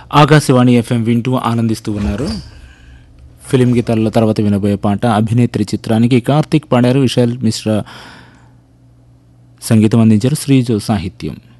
Akashvani FM వింటూ ఆనందిస్తూ ఉన్నారు. ఫిలిం గీతాల్లో తర్వాత వినబోయే పాట అభినేత్రి చిత్రానికి కార్తీక్ పాడారు, విశాల్ మిశ్రా సంగీతం అందించారు, శ్రీజు సాహిత్యం.